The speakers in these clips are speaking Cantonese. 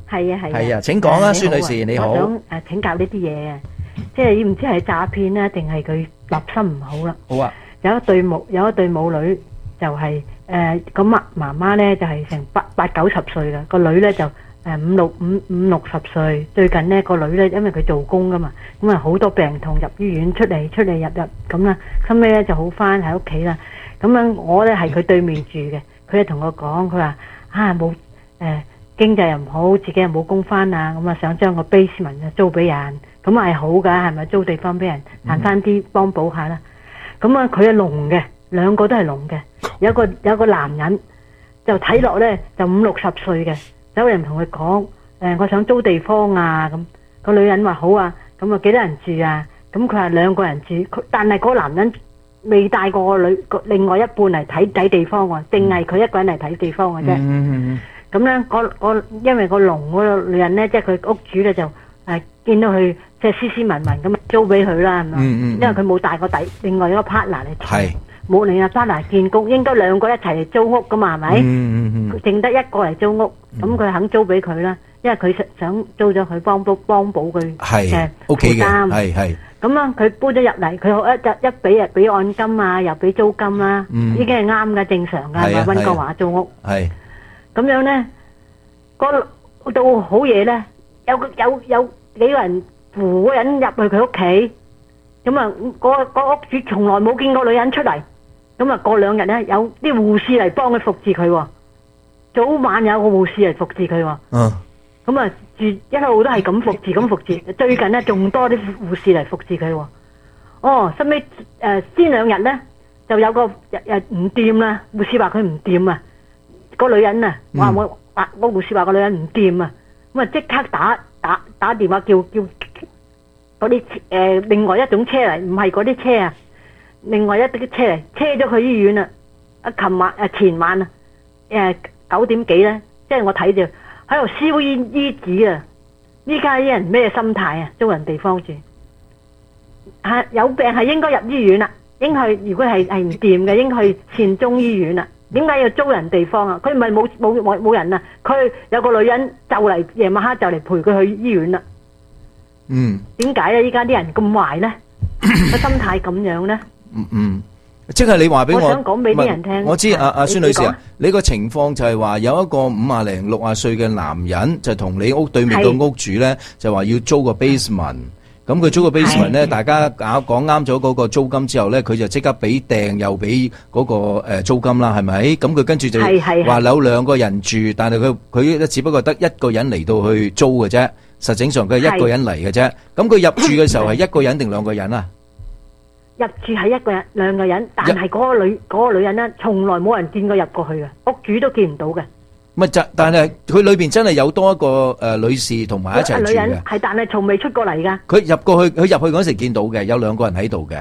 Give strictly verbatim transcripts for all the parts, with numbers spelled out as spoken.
係啊係啊。 係啊，請講啊，孫女士你好。 我想誒請教呢啲嘢啊，即係唔知係詐騙咧，定係佢立心唔好啦。 好啊。 有一對母有一對母女就係誒咁媽媽媽咧就係成八八九十歲啦，個女咧就誒五六五五六十歲。最近呢個女咧因為佢做工噶嘛，咁啊好多病痛入醫院出嚟出嚟入入咁啦，後尾咧就好翻喺屋企啦。咁樣我咧係佢對面住嘅，佢就同我講，佢話啊冇誒經濟又唔好，自己又冇工翻啊，咁啊想將個 basement 啊租俾人，咁係好噶，係咪租地方俾人賺翻啲幫補下啦？咁啊佢係聾嘅，兩個都係聾嘅，有個有個男人就睇落咧就五六十歲嘅，有人同佢講誒我想租地方啊，咁個女人話好啊，咁啊幾多人住啊？咁佢話兩個人住，佢但係嗰個男人未帶過個女個另外一半嚟睇睇地方喎，淨係佢一個人嚟睇地方嘅啫。咁咧，個個因為個聾嗰個女人咧，即係佢屋主咧就誒見到佢即係斯斯文文咁租俾佢啦，係咪？因為佢冇帶個底另外一個 partner 嚟睇，冇另外 partner 見工，應該兩個一齊嚟租屋噶嘛，係咪？佢淨得一個嚟租屋，咁佢肯租俾佢啦，因為佢想想租咗佢幫補幫補佢嘅負擔。係係。咁啊，佢搬咗入嚟，佢一一俾啊俾按金啊，又俾租金啦，已經係啱噶，正常噶，係咪？溫哥華租屋。係。咁樣咧，嗰到好嘢咧，有有有幾個人扶個人入去佢屋企，咁啊，嗰嗰屋主從來冇見過女人出嚟，咁啊過兩日咧，有啲護士嚟幫佢服侍佢，早晚有個護士嚟服侍佢。嗯。咁啊，住一路都係咁服侍，咁服侍。最近咧，仲多啲護士嚟服侍佢。哦，後尾誒先兩日咧，就有個日日唔掂啦，護士話佢唔掂啊。個女人啊，話我話個護士話個女人唔掂啊，咁啊即刻打打打電話叫叫嗰啲誒另外一種車嚟，唔係嗰啲車啊，另外一啲車嚟車咗去醫院啦。啊，琴晚誒前晚啊，誒九點幾咧，即係我睇住喺度燒煙衣紙啊！依家啲人咩心態啊？租人地方住，係有病係應該入醫院啦，應該如果係係唔掂嘅，應該去善終醫院啦。點解要租人地方啊？佢唔係冇冇冇冇人啊！佢有個女人就嚟夜晚黑就嚟陪佢去醫院啦。嗯。點解咧？依家啲人咁壞咧？個心態咁樣咧？ 嗯嗯，即係你話俾我， 我想講俾啲人聽。 我知阿阿孫女士啊，你個情況就係話有一個五啊零六啊歲嘅男人就同你屋對面個屋主咧，就話要租個 basement。咁佢租個 basement 咧，大家搞講啱咗嗰個租金之後咧，佢就即刻俾訂又俾嗰個誒租金啦，係咪？咁佢跟住就話有兩個人住，但係佢佢咧只不過得一個人嚟到去租嘅啫，實際上佢係一個人嚟嘅啫。咁佢入住嘅時候係一個人定兩個人啊？ 入住係一個人兩個人，但係嗰個女嗰個女人咧，從來冇人見過入過去嘅，屋主都見唔到嘅。咪就但係佢裏邊真係有多一個誒女士同埋一齊住嘅， 係但係從未出過嚟噶。 佢入過去，佢入去嗰時見到嘅，有兩個人喺度嘅。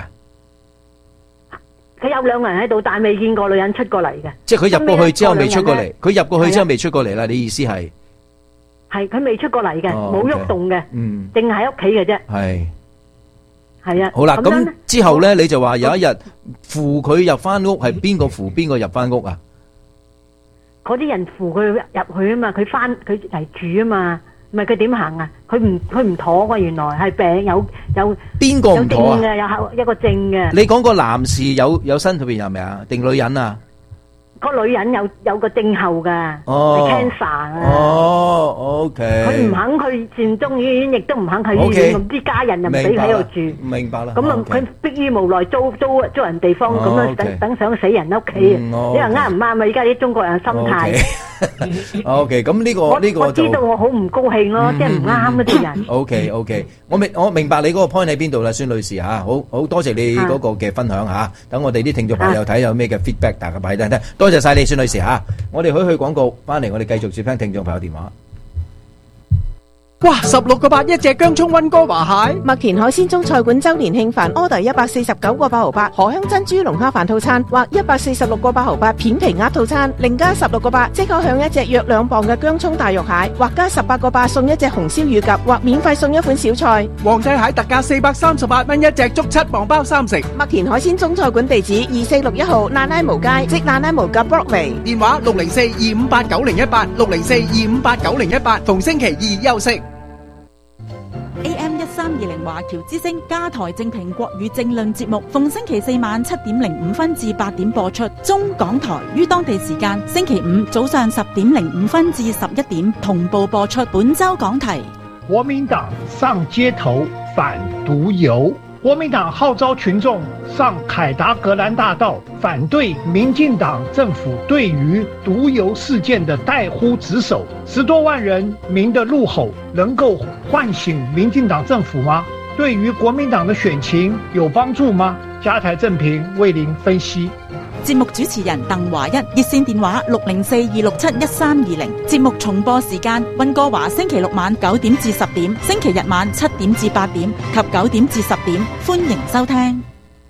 佢有兩個人喺度，但係未見過女人出過嚟嘅。 即係佢入過去之後未出過嚟，佢入過去之後未出過嚟啦。你意思係？ 係佢未出過嚟嘅，冇喐動嘅，嗯，淨係喺屋企嘅啫。係係啊。 好啦，咁之後咧，你就話有一日扶佢入翻屋，係邊個扶邊個入翻屋啊？ 嗰啲人扶佢入去啊嘛，佢翻佢嚟住啊嘛，唔係佢點行啊？佢唔佢唔妥㗎，原來係病有有邊個唔妥啊？ 有症嘅，有一個症嘅。 你講個男士有有身體邊係咪啊？定女人啊？ 個女人有有個症候噶，係 cancer 啊。 哦 ，OK。 佢唔肯去善終醫院，亦都唔肯去醫院，咁啲家人又唔俾喺度住。 明白啦。 咁啊，佢迫於無奈租租租人地方，咁樣等等想死人屋企啊！你話啱唔啱啊？而家啲中國人心態。 OK，咁呢個呢個我知道我好唔高興咯，即係唔啱嗰啲人。 OK，OK，我明我明白你嗰個 point 喺邊度啦，孫女士吓，好好多謝你嗰個嘅分享吓，等我哋啲聽眾朋友睇有咩嘅 feedback，大家擺低聽。多謝晒你，孫女士吓，我哋可以去廣告，翻嚟我哋繼續接聽聽眾朋友電話。 哇！十六個八一隻姜葱溫哥華蟹， 麥田海鮮中菜館周年慶飯 order 一百四十九個八毫八，荷香珍珠龍蝦飯套餐或一百四十六個八毫八片皮鴨套餐，另加十六個八即可享一隻約兩磅嘅姜葱大肉蟹，或加十八個八送一隻紅燒乳鴿，或免費送一款小菜。 皇帝蟹特價四百三十八蚊一隻，足七磅包三成。 麥田海鮮中菜館地址二四六一號蘭拉無街，即蘭拉無嘅 Broadway。 電話六零四二五八九零一八，六零四二五八九零一八，逢星期二休息。 A M 一三二零華僑之聲加台正評國語政論節目，逢星期四晚七點零五分至八點播出。中港台於當地時間星期五早上十點零五分至十一點同步播出。本周講題： 國民黨上街頭反毒遊。國民黨號召群眾上凱達格蘭大道，反對民進黨政府對於毒油事件的怠忽職守。十多萬人民的怒吼能夠喚醒民進黨政府嗎？對於國民黨的選情有幫助嗎？加台正評為您分析。 節目主持人鄧華一，熱線電話六零四二六七一三二零。節目重播時間：溫哥華星期六晚九點至十點，星期日晚七點至八點及九點至十點。歡迎收聽。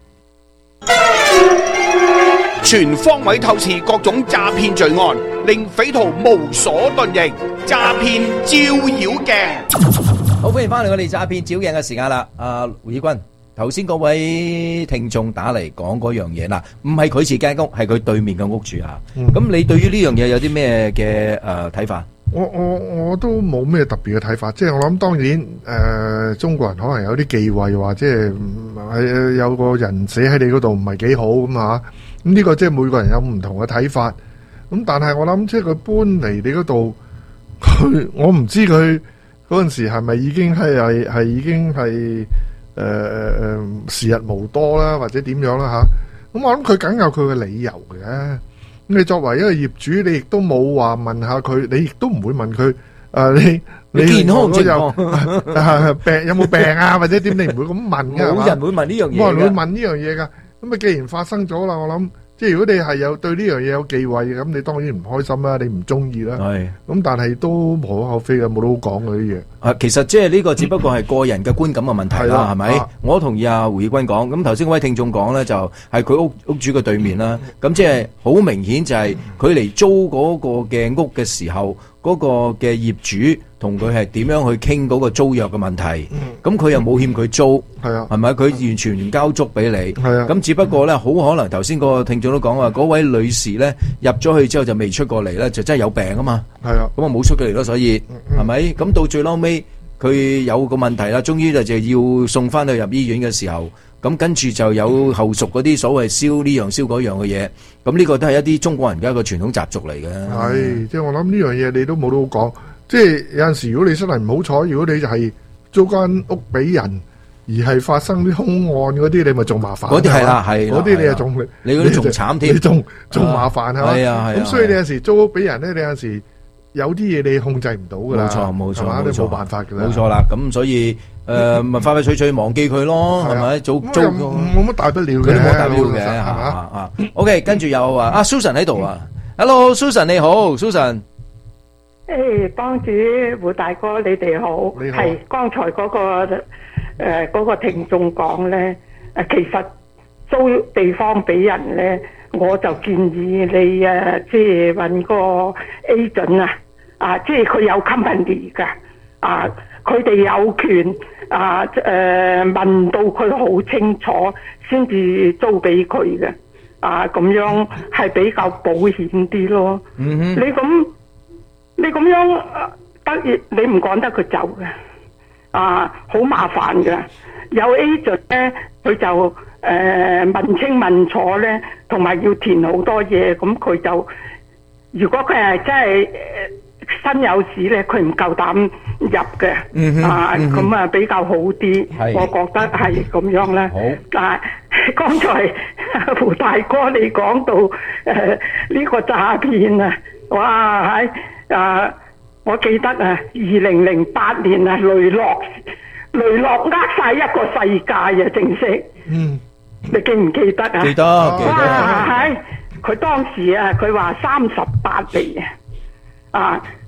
全方位透視各種詐騙罪案，令匪徒無所遁形。詐騙照妖鏡。 好，歡迎翻嚟我哋詐騙照鏡嘅時間啦，阿胡以軍。頭先嗰位聽眾打嚟講嗰樣嘢啦，唔係佢自己間屋，係佢對面嘅屋住啊。咁、嗯、你對於呢樣嘢有啲咩嘅誒睇法？ 我我我都冇咩特別嘅睇法，即係我諗當然誒、呃，中國人可能有啲忌諱，話即係係有個人死喺你嗰度唔係幾好咁吓。咁呢個即係每個人有唔同嘅睇法。咁但係我諗即係佢搬嚟你嗰度，佢我唔知佢嗰陣時係咪已經係係係已經係。誒誒誒，時日無多啦，或者點樣啦吓，咁我諗佢梗有佢嘅理由嘅。咁你作為一個業主，你亦都冇話問下佢，你亦都唔會問佢誒，你你健康情況病有冇病啊，或者點，你唔會咁問噶， 冇人會問呢樣嘢， 冇人會問呢樣嘢噶。咁啊，既然發生咗啦，我諗。即係如果你係有對呢樣嘢有忌諱嘅，咁你當然唔開心啦，你唔中意啦。係，咁但係都無可厚非嘅，冇得好講嘅啲嘢。 啊，其實即係呢個只不過係個人嘅觀感嘅問題啦，係咪？我同意阿胡以軍講。咁頭先嗰位聽眾講咧，就係佢屋屋主嘅對面啦。咁即係好明顯就係佢嚟租嗰個嘅屋嘅時候，嗰個嘅業主同佢係點樣去傾嗰個租約嘅問題。咁佢又冇欠佢租，係啊，係咪？佢完全唔交足俾你。係啊。咁只不過咧，好可能頭先個聽眾都講話，嗰位女士咧入咗去之後就未出過嚟咧，就真係有病啊嘛。係啊。咁啊冇出過嚟咯，所以係咪？咁到最嬲尾佢有個問題啦，終於就就要送翻去入醫院嘅時候，咁跟住就有後續嗰啲所謂燒呢樣燒嗰樣嘅嘢。咁呢個都係一啲中國人嘅一個傳統習俗嚟嘅。 係，即係我諗呢樣嘢你都冇得好講。即係有陣時，如果你真係唔好彩，如果你就係租間屋俾人，而係發生啲兇案嗰啲，你咪仲麻煩。嗰啲係啦，係嗰啲你又仲你嗰啲仲慘添， 你仲仲麻煩係嘛？ 係啊係啊。 咁所以你有陣時租屋俾人咧，你有陣時有啲嘢你控制唔到噶啦。 冇錯冇錯， 你冇辦法噶啦。 冇錯啦。咁所以誒，咪快快脆脆忘記佢咯，係咪？租租冇乜大不了嘅， 冇大不了嘅係嘛啊。OK，跟住有啊，阿 Susan 喺度啊 ，Hello Susan 你好 Susan。 誒，幫主胡大哥，你哋好。你好。係剛才嗰個誒嗰個聽眾講咧，誒其實租地方俾人咧，我就建議你誒，即係揾個 agent 啊，啊，即係佢有 company 㗎，啊，佢哋有權啊誒問到佢好清楚，先至租俾佢嘅，啊咁樣係比較保險啲咯。嗯哼。你咁。你咁樣得意，你唔趕得佢走嘅，啊，好麻煩嘅。有 agent 咧，佢就誒、呃、問清問楚咧，同埋要填好多嘢，咁佢就如果佢係真係身有事咧，佢唔夠膽入嘅，嗯、啊，咁、嗯、啊比較好啲，我覺得係咁樣啦。好，但係剛才胡大哥你講到誒呢、呃這個詐騙啊，哇喺〜啊！我記得啊，二零零八年啊，雷洛雷洛呃晒一個世界啊，正式。嗯，你記唔記得啊？ 記得，記得。 哇！係佢當時啊，佢話三十八厘啊，啊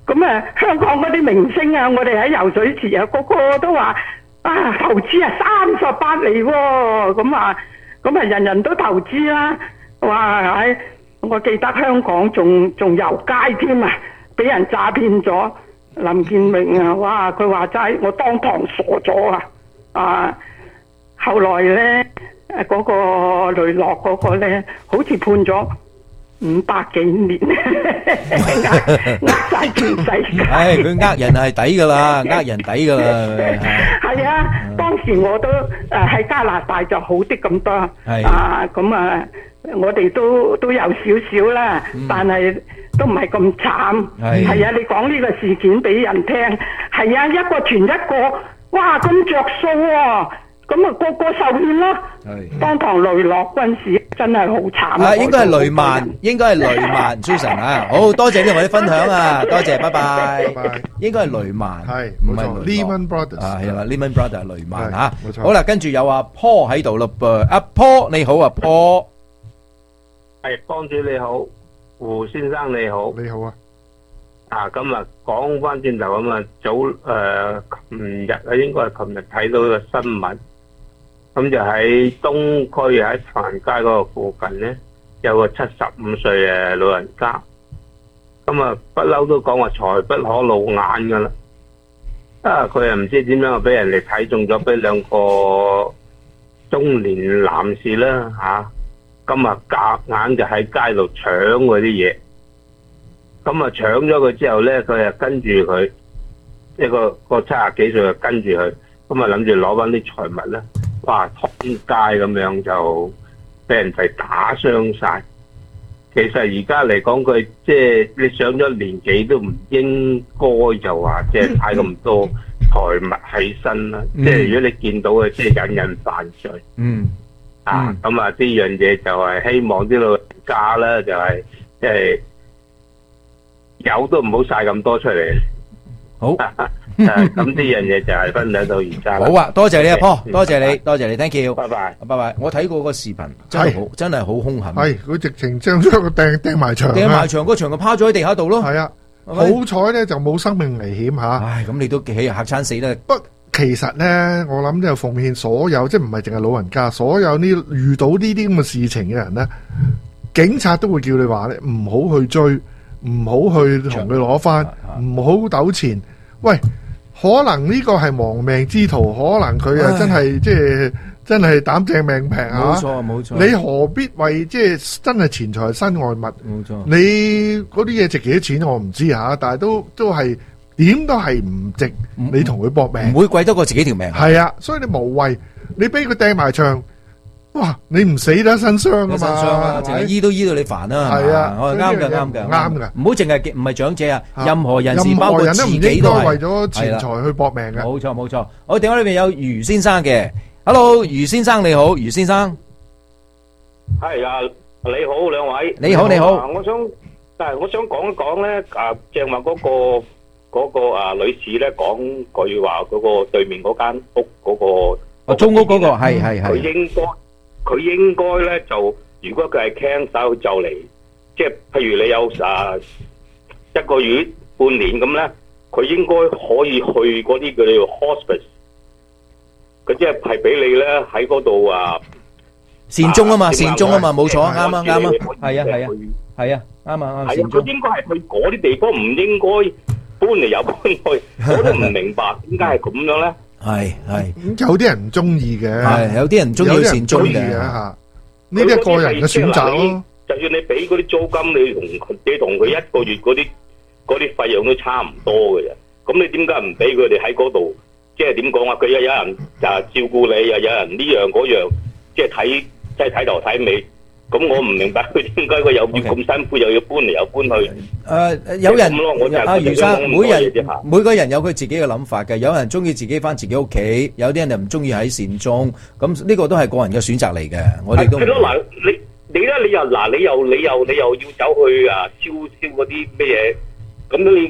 咁啊，香港嗰啲明星啊，我哋喺游水池啊，個個都話啊，投資啊三十八厘喎，咁啊，咁啊，人人都投資啦。哇！喺我記得香港仲仲遊街添啊，俾人詐騙咗。林建明啊，哇！佢話齋，我當堂傻咗啊！啊，後來咧，誒嗰個雷諾嗰個咧，好似判咗五百幾年，呃呃晒全世界。 唉，佢呃人係抵噶啦，呃人抵噶啦。 係啊，當時我都誒喺加拿大就好啲咁多。 係啊，咁啊，我哋都都有少少啦，但係都唔係咁慘。 係係啊，你講呢個事件俾人聽，係啊，一個傳一個，哇咁着數喎，咁啊個個受騙咯。 係當堂雷諾嗰陣時真係好慘。 啊，應該係雷曼，應該係雷曼 Susan 啊，好多謝你同我哋分享啊，多謝，拜拜， 拜拜。 應該係雷曼， 係唔係冇錯雷諾 Lehman Brothers 啊，係啦，Lehman Brothers 係雷曼嚇係冇，錯好啦，跟住有阿 Paul 喺度咯噃，阿 Paul 你好啊，Paul， 係幫主你好，胡先生你好， 你好啊。 啊，今日講翻轉頭咁啊，早誒，琴日啊，應該係琴日睇到個新聞，咁就喺東區喺長街嗰個附近咧，有個七十五歲嘅老人家，咁啊不嬲都講話財不可露眼噶啦，啊佢又唔知點樣俾人哋睇中咗，俾兩個中年男士啦嚇，咁啊夾硬就喺街度搶嗰啲嘢。咁啊搶咗佢之後咧，佢啊跟住佢，一個個七廿幾歲就跟住佢，咁啊諗住攞翻啲財物咧，哇拖街咁樣就俾人哋打傷晒。其實而家嚟講，佢即係你上咗年紀都唔應該就話即係睇咁多財物喺身啦。 嗯即係如果你見到嘅，即係引人犯罪。 嗯， 啊，咁啊呢樣嘢就係希望啲老人家咧，就係即係。有都唔好晒咁多出嚟。 好， 誒咁呢樣嘢就係分享到而家啦。 好啊，多謝你阿 Paul，多謝你，多謝你 ，thank you， 拜拜， 拜拜。我睇過個視頻，真係好，真係好兇狠。 係佢直情將將個掟掟埋牆， 掟埋牆，個牆就趴咗喺地下度咯。 係啊， 係咪好彩咧就冇生命危險吓。 唉，咁你都起嚇親死啦。 不，其實咧，我諗就奉獻所有，即係唔係淨係老人家，所有呢遇到呢啲咁嘅事情嘅人咧，警察都會叫你話咧，唔好去追。唔好去同佢攞翻，唔好糾纏。喂，可能呢個係亡命之徒，可能佢啊真係即係真係膽正命平啊！ 冇錯冇錯， 你何必為即係真係錢財身外物？ 冇錯， 你嗰啲嘢值幾多錢我唔知嚇，但係都都係點都係唔值。你同佢搏命， 唔會貴得過自己條命。 係啊，所以你無謂，你俾佢掟埋牆。哇！你唔死得身傷噶嘛？ 身傷啊，淨係醫都醫到你煩啦。 係啊， 我啱嘅，啱嘅， 啱嘅。 唔好淨係唔係長者啊，任何人士任何人都唔應該為咗錢財去搏命嘅。 冇錯冇錯。我電話裏邊有余先生嘅 ，Hello， 余先生你好，余先生。 係啊，你好兩位。 你好你好。 我想，但係我想講一講咧，啊，正話嗰個嗰個啊女士咧講句話，嗰個對面嗰間屋嗰個。 哦，租屋嗰個係係係。 佢應該。佢應該咧就，如果佢係 cancer 就嚟，即係譬如你有啊一個月半年咁咧，佢應該可以去嗰啲叫做 hospice，佢即係係俾你咧喺嗰度啊善終啊嘛，善終啊嘛，冇錯，啱啊啱啊，係啊係啊，係啊啱啊啱。 係啊，佢應該係去嗰啲地方，唔應該搬嚟又搬去，我都唔明白點解係咁樣咧。 係係， 有啲人唔中意嘅， 係有啲人中意善終嘅吓，呢啲係個人嘅選擇咯。 就算你俾嗰啲租金，你同你同佢一個月嗰啲嗰啲費用都差唔多嘅啫。咁你點解唔俾佢哋喺嗰度？即係點講啊？佢又有人啊照顧你，又有人呢樣嗰樣，即係睇即係睇頭睇尾。咁我唔明白佢點解佢又要咁辛苦，又要搬嚟又搬去。 誒，有人阿余生，每人每個人有佢自己嘅諗法嘅。有人中意自己翻自己屋企，有啲人就唔中意喺善終。咁呢個都係個人嘅選擇嚟嘅。我哋都係咯。 嗱，你你咧，你又嗱，你又你又你又要走去啊燒燒嗰啲咩嘢？咁你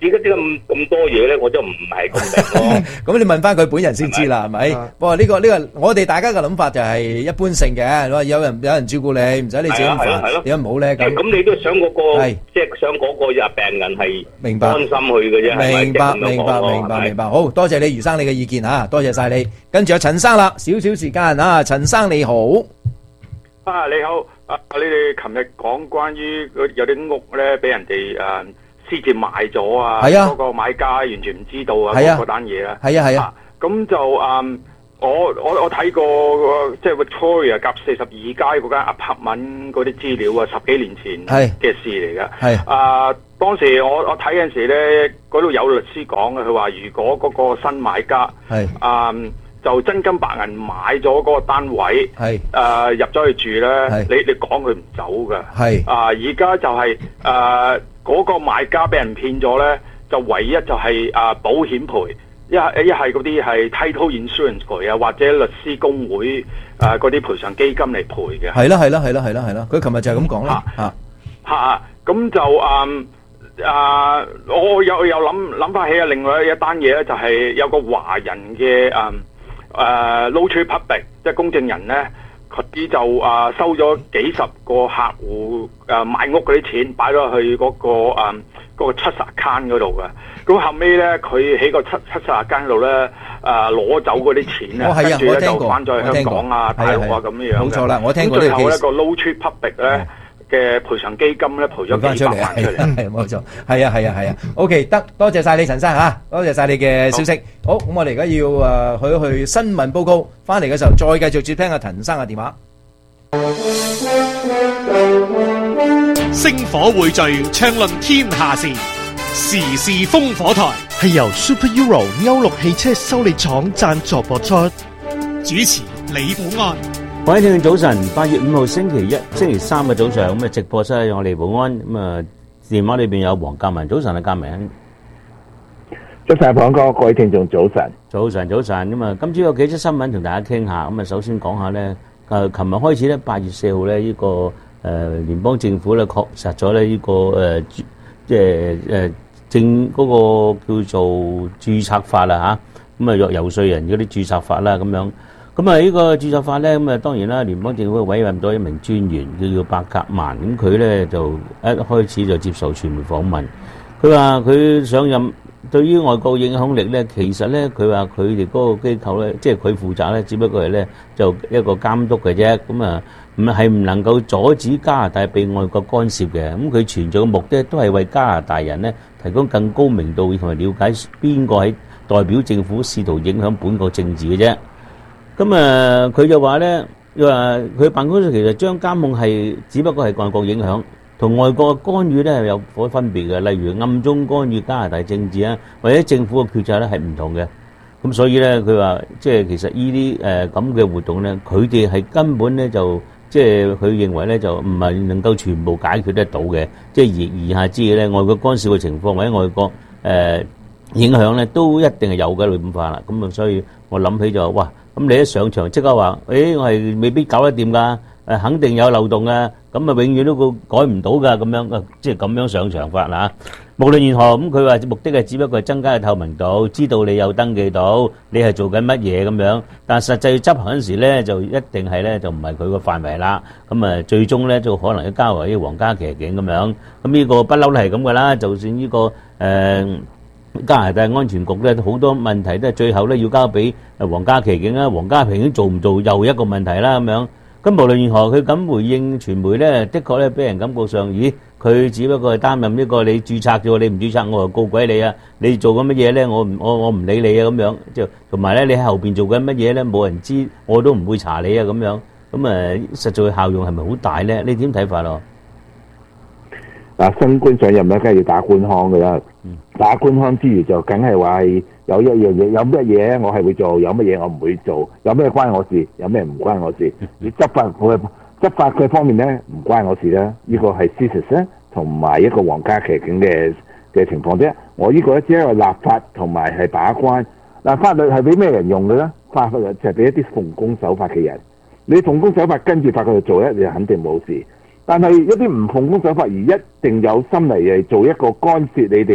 點解點解咁咁多嘢咧？我就唔係咁明咯。 咁你問翻佢本人先知啦，係咪？不過呢個呢個，我哋大家嘅諗法就係一般性嘅，話有人有人照顧你，唔使你自己咁煩，點解唔好咧？咁咁你都想嗰個，即係想嗰個日病人係明白安心去嘅啫。 明白明白明白明白，好多謝你余生你嘅意見嚇，多謝晒你。跟住有陳生啦，少少時間啊，陳生你好。 啊你好，啊你哋琴日講關於有啲屋咧俾人哋誒私自賣咗啊， 係啊， 嗰個買家完全唔知道啊，嗰單嘢啊， 係啊係啊， 咁就誒我我我睇過即係 Victoria 夾四十二街嗰間 apartment 嗰啲資料啊，十幾年前嘅事嚟㗎，係啊當時我我睇嗰陣時咧，嗰度有律師講嘅，佢話如果嗰個新買家係啊。就真金白銀買咗嗰個單位，係誒、呃、入咗去住咧，你你講佢唔走噶，係啊而家就係誒嗰個買家俾人騙咗咧，就唯一就係、是、啊、呃、保險賠，一係一係嗰啲係 title insurance 賠啊，或者律師公會誒嗰啲賠償基金嚟賠嘅。係啦係啦係啦係啦係啦，佢琴日就係咁講啦嚇嚇，咁就誒。啊、呃！我有有諗諗翻起啊，另外一單嘢咧，就係有個華人嘅誒誒 notary public，即係公證人咧，佢就啊、呃、收咗幾十個客戶誒、呃、買屋嗰啲錢，擺咗去嗰、那個誒嗰、呃那個 trust account 嗰度嘅。咁後尾咧，佢喺個 trust account 度咧誒攞走嗰啲錢咧，跟住咧就翻咗去香港啊、大陸啊咁樣樣。冇錯啦，我聽過呢個 case。咁最後一個 notary public 咧嘅賠償基金咧賠咗幾百萬出嚟，係冇錯，係啊係啊係啊 ，OK 得，多謝晒你陳生嚇，多謝晒你嘅消息。好，咁我哋而家要誒去去新聞報告，翻嚟嘅時候再繼續接聽阿陳生嘅電話。 星火匯聚，暢論天下事，時事烽火台係由 Super Euro 歐陸汽車修理廠贊助播出， 主持李寶安。 各位聽眾早晨，八月五號星期一、星期三嘅早上，咁啊直播室有我李寶安，咁啊電話裏邊有黃鑑文，早晨啊鑑文。 早晨，龐哥，各位聽眾早晨。 早晨，早晨，咁啊今朝有幾則新聞同大家傾下，咁啊首先講下咧，誒琴日開始咧，八月四號咧呢個誒聯邦政府咧確實咗咧呢個誒即係誒政嗰個叫做註冊法啦嚇，咁啊遊遊說人嗰啲註冊法啦咁樣。咁啊，呢個註冊法咧，咁啊當然啦，聯邦政府委任咗一名專員，叫做伯格曼，咁佢咧就一開始就接受傳媒訪問，佢話佢上任對於外國影響力咧，其實咧佢話佢哋嗰個機構咧，即係佢負責咧，只不過係咧就一個監督嘅啫，咁啊唔係唔能夠阻止加拿大被外國干涉嘅，咁佢存在嘅目的都係為加拿大人咧提供更高明度同埋了解邊個喺代表政府試圖影響本國政治嘅啫。咁啊，佢就話咧，話佢辦公室其實將監控係只不過係外國影響，同外國嘅干預咧係有所分別嘅。例如暗中干預加拿大政治啊，或者政府嘅決策咧係唔同嘅。咁所以咧，佢話即係其實呢啲誒咁嘅活動咧，佢哋係根本咧就即係佢認為咧就唔係能夠全部解決得到嘅。即係而而下之嘅咧，外國干涉嘅情況或者外國誒、呃、影響咧，都一定係有嘅類咁化啦。咁啊，所以我諗起就話哇。咁你一上場即刻話，誒、哎、我係未必搞得掂㗎，誒肯定有漏洞㗎，咁啊永遠都改唔到㗎，咁樣即係咁樣上場法啦。無論如何，咁佢話目的係只不過係增加嘅透明度，知道你有登記到，你係做緊乜嘢咁樣。但實際執行嗰時咧，就一定係咧就唔係佢個範圍啦。咁啊最終咧就可能要交為啲皇家騎警咁樣。咁呢個不嬲都係咁㗎啦。就算呢、這個誒。呃加拿大安全局咧好多問題都係最後咧要交俾誒皇家騎警啦，皇家騎警做唔做又一個問題啦咁樣。咁無論如何，佢咁回應傳媒咧，的確咧俾人感覺上，咦，佢只不過係擔任呢個你註冊啫，你唔註冊我就告鬼你啊！你做緊乜嘢咧？我唔我我唔理你啊咁樣。就同埋咧，你喺後邊做緊乜嘢咧？冇人知，我都唔會查你啊咁樣。咁誒，實在效用係咪好大咧？你點睇法咯？ 嗱，新官上任咧，梗係要打官腔噶啦。打官腔之餘，就梗係話係有一樣嘢，有乜嘢我係會做，有乜嘢我唔會做，有咩關我事，有咩唔關我事。你執法佢執法佢方面咧，唔關我事啦。呢個係事實咧，同埋一個皇家騎警嘅嘅情況啫。我呢個咧只係立法同埋係把關。嗱，法律係俾咩人用嘅咧？法律就係俾一啲奉公守法嘅人。你奉公守法跟住法佢去做咧，你就肯定冇事。但係一啲唔奉公守法而一定有心嚟誒做一個干涉你哋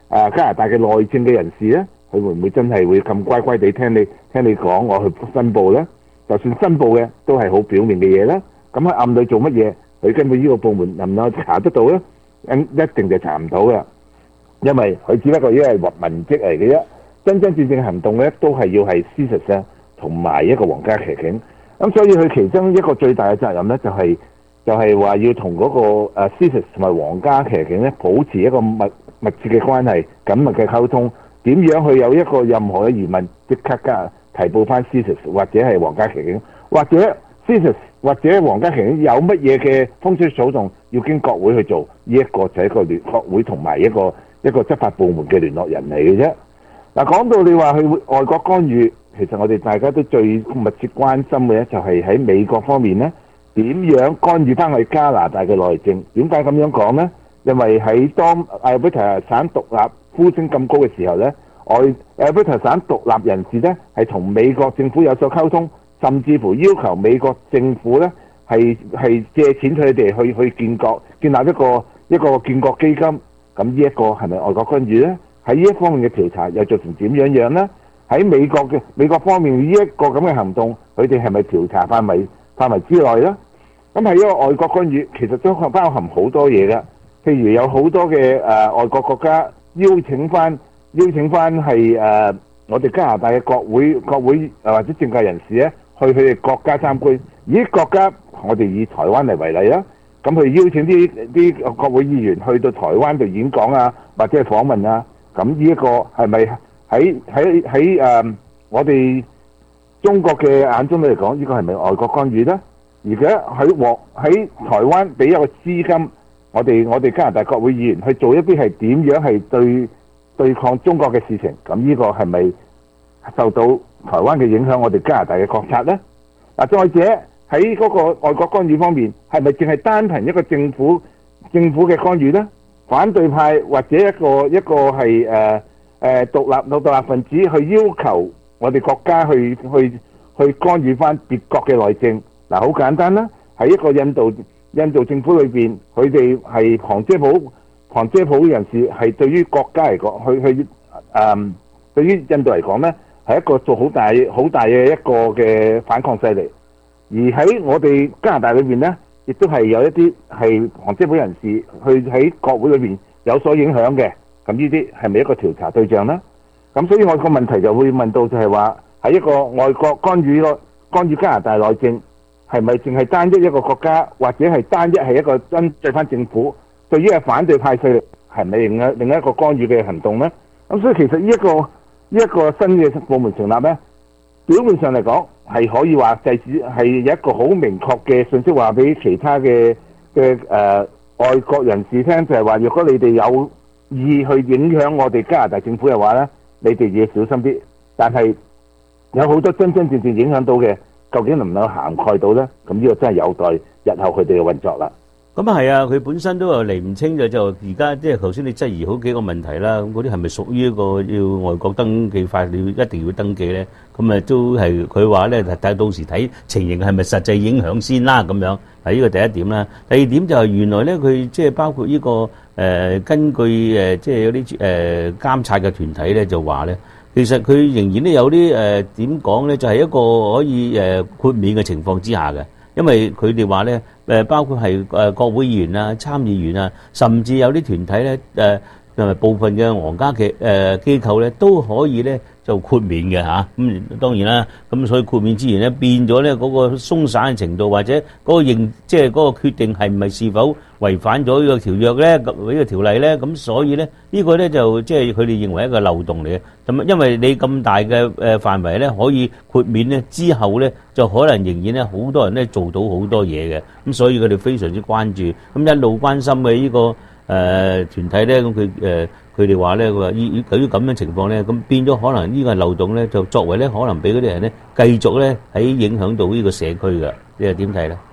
啊加拿大嘅內政嘅人士咧，佢會唔會真係會咁乖乖地聽你聽你講，我去申報咧？就算申報嘅都係好表面嘅嘢啦。咁喺暗裏做乜嘢？佢根本呢個部門能唔能夠查得到咧？一定就查唔到嘅，因為佢只不過因為文職嚟嘅啫。真真正正行動咧，都係要係 C S I S 啊，同埋一個皇家騎警。咁所以佢其中一個最大嘅責任咧，就係、是、就係話要同嗰個誒 C S I S 同埋皇家騎警咧，保持一個密密切嘅關係、緊密嘅溝通。點樣去有一個任何嘅疑問，即刻加提報翻 C S I S 或者係皇家騎警，或者 C S I S 或者皇家騎警有乜嘢嘅風吹草動，要經國會去做。呢、這、一個就係一個聯國會同埋一個一個執法部門嘅聯絡人嚟嘅啫。嗱，講到你話去外國干預，其實我哋大家都最密切關心嘅咧，就係喺美國方面咧，點樣干預翻去加拿大嘅內政？點解咁樣講呢？因為喺當艾伯塔省獨立呼聲咁高嘅時候咧，外艾伯塔省獨立人士咧係同美國政府有所溝通，甚至乎要求美國政府咧係係借錢佢哋去去建國，建立一個一個建國基金。咁呢一個係咪外國干預咧？喺呢一方面嘅調查又做成點樣樣呢？喺美國嘅美國方面呢一個咁嘅行動，佢哋係咪調查範圍範圍之內呢？咁係一個外國干預，其實都包含好多嘢㗎。譬如有好多嘅誒、呃、外國國家邀請翻邀請翻係誒我哋加拿大嘅國會國會誒、呃、或者政界人士咧，去佢哋國家參觀。而啲國家我哋以台灣嚟為例啦，咁佢邀請啲啲國會議員去到台灣度演講啊，或者係訪問啊。咁呢一個係咪喺喺喺誒我哋中國嘅眼中嚟講，呢、這個係咪外國干預呢？而家喺獲喺台灣俾一個資金，我哋我哋加拿大國會議員去做一啲係點樣係對對抗中國嘅事情，咁呢個係咪受到台灣嘅影響？我哋加拿大嘅國策呢？嗱，再者喺嗰個外國干預方面，係咪淨係單憑一個政府政府嘅干預呢？反對派或者一個一個係誒誒獨立獨立分子去要求我哋國家去去去干預翻別國嘅內政。嗱，好簡單啦，喺一個印度印度政府裏邊，佢哋係旁遮普旁遮普人士係對於國家嚟講，去去誒、呃、對於印度嚟講咧，係一個做好大好大嘅一個嘅反抗勢力。而喺我哋加拿大裏邊咧，亦都係有一啲係旁遮普人士去喺國會裏邊有所影響嘅。咁呢啲係咪一個調查對象呢？咁所以我個問題就會問到就係話，喺一個外國干預個干預加拿大內政，係咪淨係單一一個國家，或者係單一係一個針對翻政府？對於係反對派勢力，係咪另一另一個干預嘅行動呢？咁所以其實呢一個呢一個新嘅部門成立呢，表面上嚟講係可以話制止，係有一個好明確嘅信息話俾其他嘅嘅誒外國人士聽，就係話，如果你哋有意去影響我哋加拿大政府嘅話呢，你哋要小心啲。但係有好多真真正正影響到嘅，究竟能唔能夠涵蓋到呢？咁呢個真係有待日後佢哋嘅運作啦。 咁啊係啊，佢本身都係嚟唔清嘅，就而家即係頭先你質疑好幾個問題啦。咁嗰啲係咪屬於一個要外國登記法，你要一定要登記咧？咁啊都係佢話咧，睇到時睇情形係咪實際影響先啦咁樣。嗱，呢個第一點啦。第二點就係原來咧，佢即係包括呢個誒根據誒即係有啲誒監察嘅團體咧，就話咧，其實佢仍然都有啲誒點講咧，就係一個可以誒豁免嘅情況之下嘅。因為佢哋話咧，誒包括係誒國會議員啊、參議員啊，甚至有啲團體咧，誒同埋部分嘅皇家嘅誒機構咧，都可以咧就豁免嘅嚇。咁當然啦，咁所以豁免之前咧，變咗咧嗰個鬆散嘅程度，或者嗰個認即係嗰個決定係唔係是否違反咗呢個條約咧？呢個條例咧？咁所以咧，呢個咧就即係佢哋認為一個漏洞嚟嘅。咁因為你咁大嘅誒範圍咧，可以豁免咧，之後咧就可能仍然咧好多人咧做到好多嘢嘅。咁所以佢哋非常之關注，咁一路關心嘅呢個誒團體咧，咁佢誒佢哋話咧，佢話依對於咁樣情況咧，咁變咗可能呢個漏洞咧，就作為咧可能俾嗰啲人咧繼續咧喺影響到呢個社區㗎。你又點睇咧？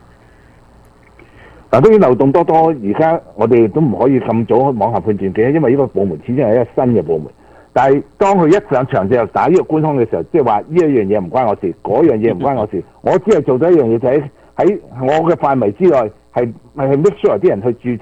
嗱，當然漏洞多多，而家我哋都唔可以咁早妄下判斷嘅，因為呢個部門始終係一個新嘅部門。但係當佢一上場就打呢個官腔嘅時候，即係話呢一樣嘢唔關我事，嗰樣嘢唔關我事，我只係做到一樣嘢，就喺喺我嘅範圍之內，係係 make sure 啲人去註冊，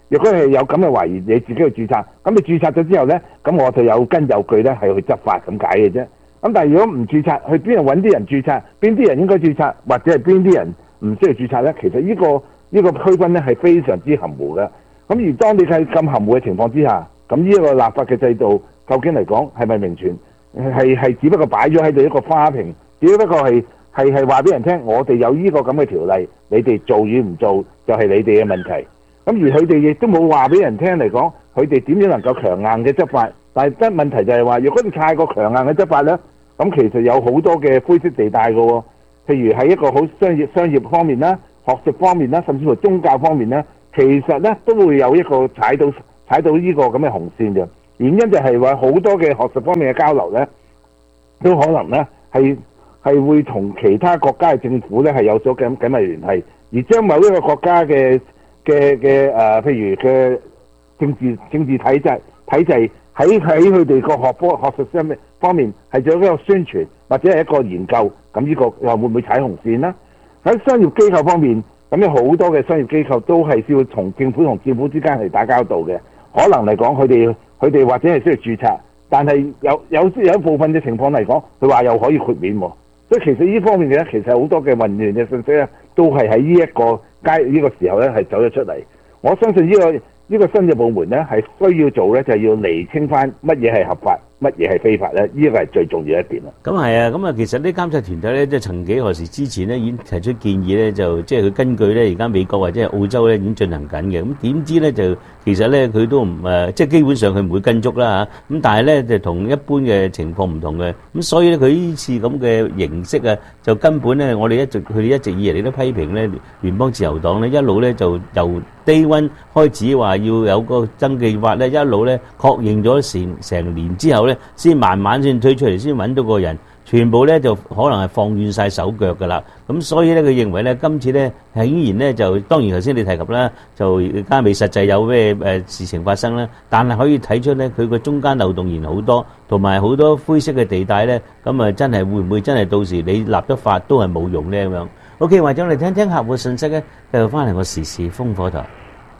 如果係有咁嘅懷疑，你自己去註冊，咁你註冊咗之後咧，咁我就有根有據咧係去執法咁解嘅啫。咁但係如果唔註冊，去邊度揾啲人註冊？邊啲人應該註冊，或者係邊啲人唔需要註冊咧？其實呢、這個呢、這個區分咧係非常之含糊嘅。咁而當你喺咁含糊嘅情況之下，咁呢一個立法嘅制度究竟嚟講係咪名存？係係只不過擺咗喺度一個花瓶，只不過係係係話俾人聽，我哋有呢個咁嘅條例，你哋做與唔做就係你哋嘅問題。咁而佢哋亦都冇話俾人聽嚟講，佢哋點樣能夠強硬嘅執法？但係得問題就係話，如果你太過強硬嘅執法咧，咁其實有好多嘅灰色地帶嘅喎。譬如喺一個好商業商業方面啦、學術方面啦，甚至乎宗教方面咧，其實咧都會有一個踩到踩到呢個咁嘅紅線嘅。原因就係話好多嘅學術方面嘅交流咧，都可能咧係係會同其他國家嘅政府咧係有咗緊緊密聯繫，而將某一個國家嘅嘅嘅誒，譬如嘅政治政治體制體制喺喺佢哋個學科學術方面方面係做一個宣傳或者係一個研究，咁呢個又會唔會踩紅線呢？喺商業機構方面，咁有好多嘅商業機構都係需要同政府同政府之間係打交道嘅，可能嚟講佢哋。佢哋或者係需要註冊，但係有有有一部分嘅情況嚟講，佢話又可以豁免喎。所以其實呢方面嘅咧，其實好多嘅混亂嘅信息咧，都係喺呢一個階呢、這個時候咧係走咗出嚟。我相信呢、這個呢、這個新嘅部門咧係需要做咧，就係、是、要釐清翻乜嘢係合法，乜嘢係非法咧？呢個係最重要一點啦。 咁係啊，咁啊，其實啲監察團體咧，即係曾幾何時之前咧已經提出建議咧，就即係佢根據咧而家美國或者係澳洲咧已經進行緊嘅。咁點知咧就其實咧佢都唔誒，即係基本上佢唔會跟足啦嚇。咁但係咧就同一般嘅情況唔同嘅。咁所以咧佢呢次咁嘅形式啊，就根本咧我哋一直佢哋一直以嚟你都批評咧聯邦自由黨咧一路咧就由Day One開始話要有個登記法咧，一路咧確認咗成成年之後咧，先慢慢先推出嚟，先揾到個人，全部咧就可能係放軟晒手腳噶啦。咁所以咧，佢認為咧今次咧係依然咧就當然頭先你提及啦，就而家未實際有咩誒事情發生啦，但係可以睇出咧佢個中間漏洞仍然好多，同埋好多灰色嘅地帶咧，咁啊真係會唔會真係到時你立咗法都係冇用咧咁樣？OK，或者我哋聽聽客戶信息咧，繼續翻嚟個時事風火台。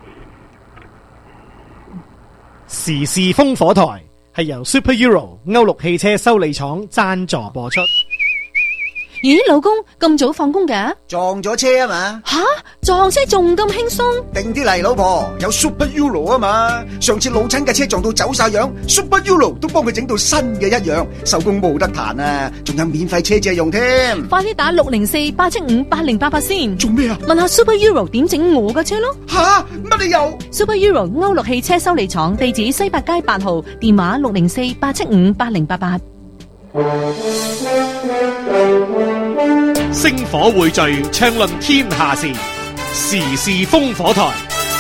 時事風火台係由 Super Euro 歐陸汽車修理廠贊助播出。 咦，老公咁早放工㗎？ 撞咗車啊嘛！ 吓，撞車仲咁輕鬆？ 定啲嚟，老婆，有 Super Euro 啊嘛！上次老親嘅車撞到走晒樣 ，Super Euro 都幫佢整到新嘅一樣，手工冇得彈啊！仲有免費車借用添。 快啲打六零四八七五八零八八先。 做咩啊？ 問下 Super Euro 點整我嘅車咯。 吓，乜理由 ？Super Euro 歐陸汽車修理廠，地址西八街八號，電話六零四八七五八零八八。 星火匯聚，暢論天下事，時事風火台。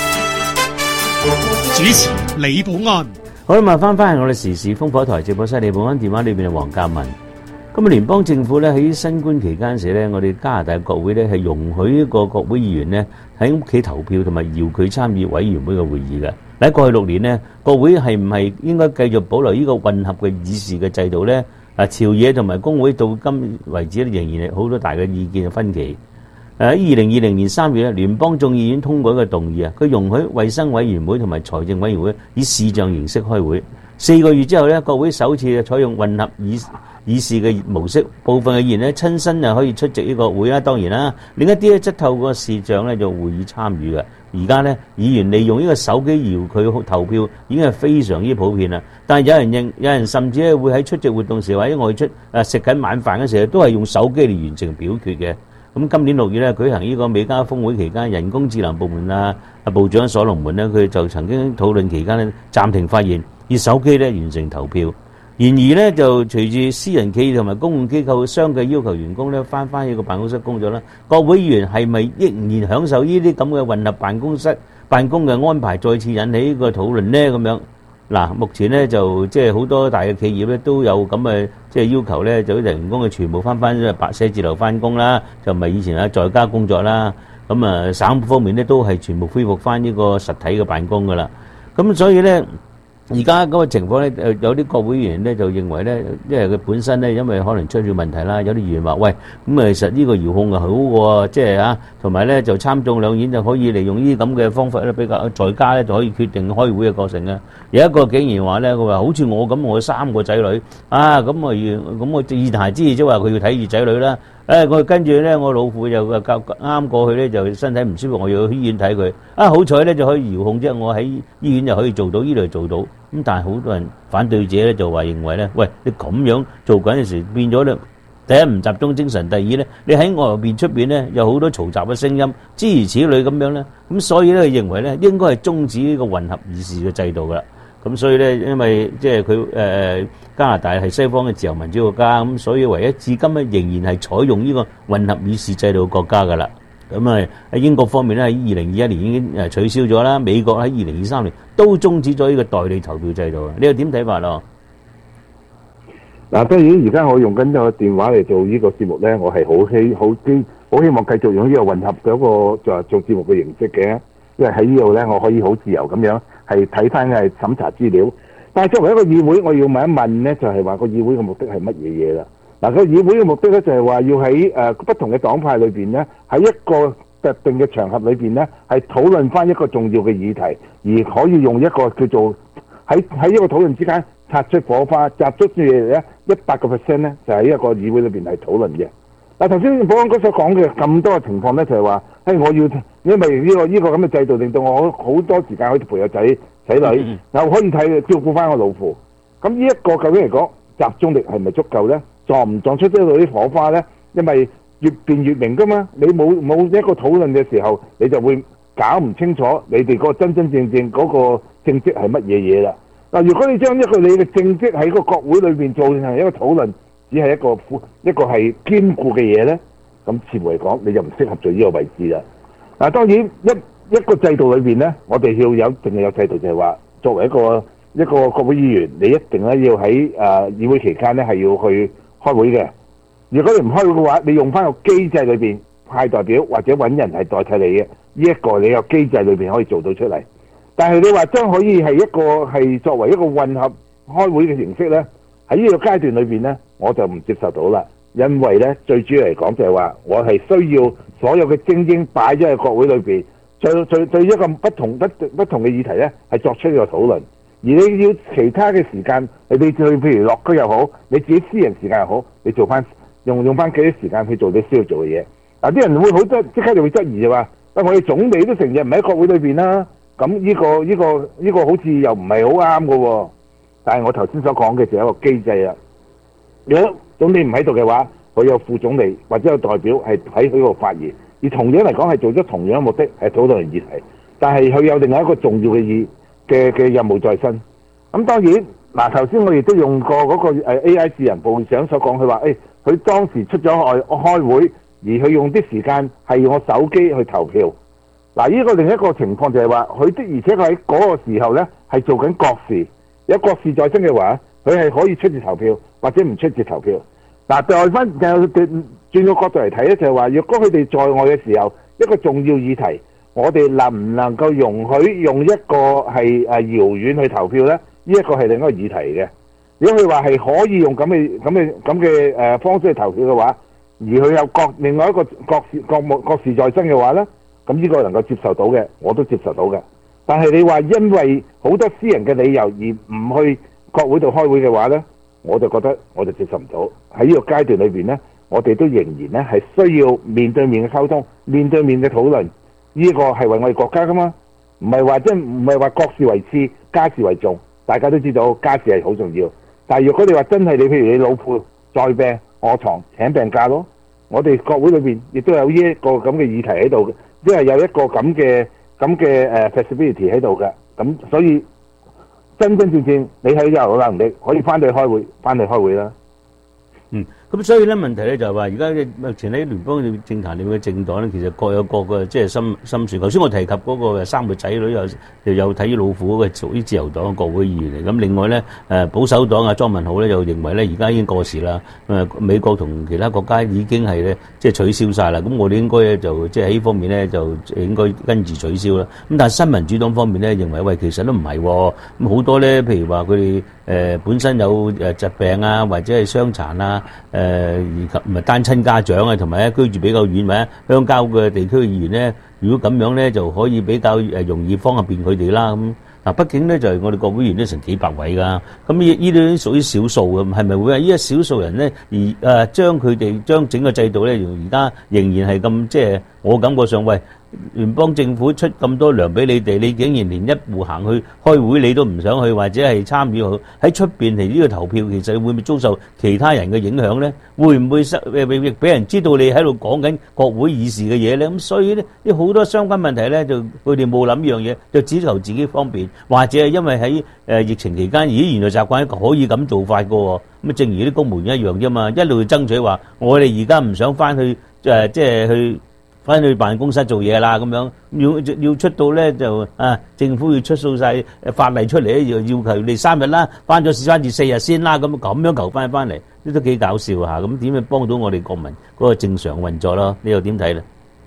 主持李寶安。 好啦，咁啊，翻翻係我哋時事風火台直播室，李寶安電話裏邊係黃嘉文。咁啊，聯邦政府咧喺新冠期間時咧，我哋加拿大國會咧係容許一個國會議員咧喺屋企投票同埋搖佢參與委員會嘅會議嘅。喺過去六年呢，國會係唔係應該繼續保留呢個混合嘅議事嘅制度咧？啊，朝野同埋工會到今為止仍然係好多大嘅意見嘅分歧。喺二零二零年三月咧，聯邦眾議院通過一個動議啊，佢容許衛生委員會同埋財政委員會以視像形式開會。四個月之後咧，國會首次採用混合議議事嘅模式，部分嘅議員咧親身就可以出席呢個會啦。當然啦，另一啲咧則透過視像咧就會議參與嘅。而家咧，議員利用呢個手機搖佢投票已經係非常之普遍啦。但係有人認，有人甚至咧會喺出席活動時或者外出誒食緊晚飯嘅時候，都係用手機嚟完成表決嘅。咁今年六月咧舉行呢個美加峰會期間，人工智能部門啊啊部長所羅門咧，佢就曾經討論期間咧暫停發言，以手機咧完成投票。然而咧，就隨住私人企業同埋公共機構相繼要求員工咧翻返呢個辦公室工作啦，國會議員係咪仍然享受呢啲咁嘅混合辦公室辦公嘅安排，再次引起呢個討論呢？咁樣嗱，目前咧就即係好多大嘅企業咧都有咁嘅即係要求咧，就啲員工嘅全部翻返白寫字樓翻工啦，就唔係以前啊在家工作啦。咁啊，省方面咧都係全部恢復翻呢個實體嘅辦公噶啦。咁所以咧。 而家嗰個情況咧，誒有啲國會議員咧就認為咧，因為佢本身咧，因為可能出咗問題啦，有啲議員話：喂，咁啊其實呢個遙控係好喎，即係啊，同埋咧就參眾兩院就可以利用呢啲咁嘅方法咧，比較在家咧就可以決定開會嘅過程啊。有一個竟然話咧，佢話好似我咁，我有三個仔女啊，咁我咁我二孩之意即係話佢要睇住仔女啦。誒，我跟住咧，我老父就啱啱過去咧，就身體唔舒服，我要去醫院睇佢。啊，好彩咧就可以遙控啫，我喺醫院就可以做到，呢度做到。咁但係好多人反對者咧就話認為咧，喂，你咁樣做緊嘅時變咗咧，第一唔集中精神，第二咧你喺外邊出邊咧有好多嘈雜嘅聲音，諸如此類咁樣咧。咁所以咧認為咧應該係終止呢個混合議事嘅制度噶啦。咁所以咧，因為即係佢誒加拿大係西方嘅自由民主國家，咁所以唯一至今咧仍然係採用呢個混合議事制度嘅國家噶啦。咁啊喺英國方面咧，喺二零二一年已經誒取消咗啦，美國喺二零二三年都終止咗呢個代理投票制度啊！你又點睇法咯？ 嗱，當然而家我用緊個電話嚟做呢個節目咧，我係好希好希好希望繼續用呢個混合嘅一個就做節目嘅形式嘅，因為喺呢度咧我可以好自由咁樣係睇翻係審查資料。但係作為一個議會，我要問一問咧，就係話個議會嘅目的係乜嘢嘢啦？嗱，個議會嘅目的咧就係話要喺誒不同嘅黨派裏邊咧，喺一個特定嘅場合裏邊咧，係討論翻一個重要嘅議題，而可以用一個叫做喺喺一個討論之間擦出火花，集中住咧一百個 percent 咧，就喺一個議會裏邊係討論嘅。嗱，頭先保安哥所講嘅咁多嘅情況咧，就係話，誒我要因為呢個呢個咁嘅制度，令到我好多時間可以陪個仔仔女，又可以睇照顧翻我老父。咁呢一個究竟嚟講，集中力係咪足夠咧？撞唔撞出得到啲火花咧？因為越辯越明噶嘛，你冇冇一個討論嘅時候，你就會搞唔清楚你哋嗰個真真正正嗰個政績係乜嘢嘢啦。嗱，如果你將一個你嘅政績喺個國會裏邊做成一個討論，只係一個一個係堅固嘅嘢咧，咁似乎嚟講你就唔適合做呢個位置啦。嗱，當然一一個制度裏邊咧，我哋要有淨係有制度，就係話作為一個一個國會議員，你一定咧要喺誒、呃、議會期間咧係要去開會嘅。如果你唔開會嘅話，你用翻個機制裏邊派代表或者揾人係代替你嘅，呢一個你有機制裏邊可以做到出嚟。但係你話將可以係一個係作為一個混合開會嘅形式咧，喺呢個階段裏邊咧，我就唔接受到啦。因為咧最主要嚟講就係話，我係需要所有嘅精英擺咗喺國會裏邊，對對對一個不同不不同嘅議題咧，係作出呢個討論。而你要其他嘅時間，你你去譬如落區又好，你自己私人時間又好，你做翻用用翻幾多時間去做你需要做嘅嘢。嗱，啲人會好質即刻就會質疑就話，喂，我哋總理都成日唔喺國會裏邊啦，咁呢個呢個呢個好似又唔係好啱嘅喎。但係我頭先所講嘅就係一個機制啦。如果總理唔喺度嘅話，佢有副總理或者有代表係喺佢度發言，而同樣嚟講係做咗同樣嘅目的係討論議題，但係佢有另外一個重要嘅意嘅嘅任務在身。咁當然嗱，頭先我亦都用過嗰個誒 A I 智能部長所講，佢話誒佢當時出咗外開會，而佢用啲時間係用我手機去投票。嗱，呢個另一個情況就係話，佢的而且確喺嗰個時候咧係做緊國事，有國事在身嘅話，佢係可以出席投票或者唔出席投票。嗱，再翻轉個角度嚟睇咧，就係話，若果佢哋在外嘅時候，一個重要議題，我哋能唔能夠容許用一個係誒遙遠去投票咧？呢一個係另一個議題嘅。如果佢話係可以用咁嘅咁嘅咁嘅誒方式去投票嘅話，而佢有國另外一個國事國務國事在身嘅話咧，咁呢個能夠接受到嘅，我都接受到嘅。但係你話因為好多私人嘅理由而唔去國會度開會嘅話咧，我就覺得我就接受唔到。喺呢個階段裏邊咧，我哋都仍然咧係需要面對面嘅溝通，面對面嘅討論。呢個係為我哋國家噶嘛，唔係話即係唔係話國事為次，家事為重。大家都知道家事係好重要，但係如果你話真係你譬如你老父在病臥床請病假咯，我哋國會裏邊亦都有呢一個咁嘅議題喺度嘅，即係有一個咁嘅咁嘅誒 flexibility 喺度嘅。咁所以真真正正你係有能力可以翻去開會，翻去開會啦。 嗯， 咁所以咧問題咧就係話，而家目前喺聯邦政壇裏面嘅政黨咧，其實各有各嘅即係心心算。頭先我提及嗰個三個仔女又又有睇老虎嗰個屬於自由黨嘅國會議員嚟。咁另外咧誒保守黨啊莊文浩咧又認為咧而家已經過時啦。誒美國同其他國家已經係咧即係取消晒啦。咁我哋應該咧就即係喺呢方面咧就應該跟住取消啦。咁但係新民主黨方面咧認為喂其實都唔係喎。咁好多咧譬如話佢哋誒本身有誒疾病啊或者係傷殘啊誒。誒而及唔係單親家長啊，同埋咧居住比較遠或者鄉郊嘅地區嘅議員咧，如果咁樣咧就可以比較誒容易方便佢哋啦。咁嗱，畢竟咧就係我哋國會議員都成幾百位㗎，咁呢呢啲屬於少數嘅，係咪會係呢一少數人咧而誒將佢哋將整個制度咧，而家仍然係咁即係我感覺上喂。聯邦政府出咁多糧俾你哋，你竟然連一步行去開會你都唔想去，或者係參與喺出邊嚟呢個投票，其實會唔會遭受其他人嘅影響咧？會唔會失亦俾人知道你喺度講緊國會議事嘅嘢咧？咁所以咧，啲好多相關問題咧，就佢哋冇諗呢樣嘢，就只求自己方便，或者係因為喺誒疫情期間，咦原來習慣可以咁做法㗎喎。咁正如啲公務員一樣啫嘛，一路爭取話，我哋而家唔想翻去誒，即係去。翻去辦公室做嘢啦，咁樣要要出到咧就啊，政府要出數晒法例出嚟咧，要要求你三日啦，翻咗翻至四日先啦，咁咁樣求翻翻嚟，呢都幾搞笑嚇。咁點樣幫到我哋國民嗰個正常運作咯？你又點睇咧？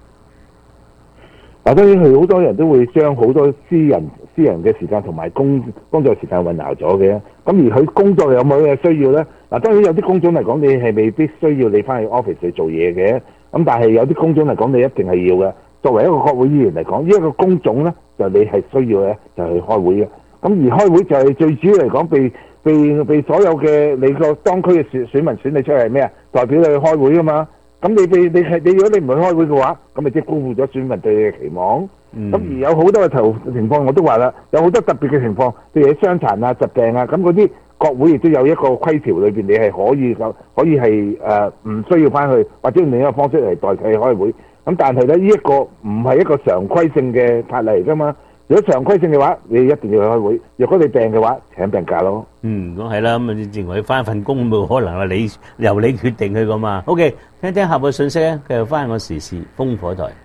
嗱，當然係好多人都會將好多私人私人嘅時間同埋工工作時間混淆咗嘅。咁而佢工作有冇嘅需要咧？嗱，當然有啲工種嚟講，你係未必需要你翻去 office 去做嘢嘅。咁但係有啲工種嚟講，你一定係要嘅。作為一個國會議員嚟講，呢一個工種咧，就你係需要咧，就去開會嘅。咁而開會就係最主要嚟講，被被被所有嘅你個當區嘅選選民選你出嚟係咩啊？代表你去開會噶嘛。咁你被你係你如果你唔去開會嘅話，咁咪即係辜負咗選民對你嘅期望。咁、嗯、而有好多嘅頭情況，我都話啦，有好多特別嘅情況，譬如傷殘啊、疾病啊，咁嗰啲國會亦都有一個規條裏邊，你係可以可以係誒唔需要翻去，或者用另一個方式嚟代替開會。咁但係咧，呢、這、一個唔係一個常規性嘅法例嚟㗎嘛。如果常規性嘅話，你一定要去開會。如果你病嘅話，請病假咯。 嗯，咁係啦，咁啊，認為翻份工冇可能係你由你決定佢㗎嘛。OK，聽聽下個信息咧，繼續翻個時事風火台。